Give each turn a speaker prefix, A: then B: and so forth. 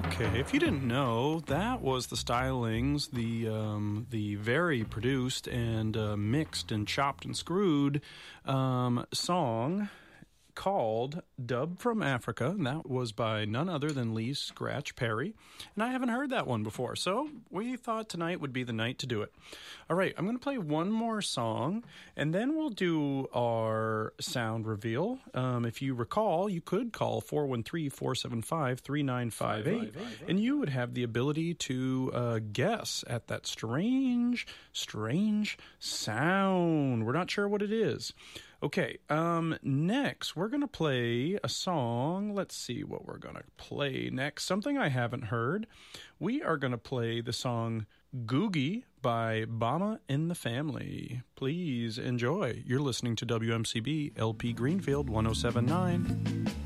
A: Okay, if you didn't know, that was the Stylings, the very produced and mixed and chopped and screwed song called Dub from Africa, and that was by none other than Lee Scratch Perry, and I haven't heard that one before, so we thought tonight would be the night to do it. All right, I'm going to play one more song, and then we'll do our sound reveal. If you recall, you could call 413-475-3958, and you would have the ability to guess at that strange sound. We're not sure what it is. Okay, next we're going to play a song. Let's see what we're going to play next. Something I haven't heard. We are going to play the song Googie by Bama and the Family. Please enjoy. You're listening to WMCB LP Greenfield 107.9.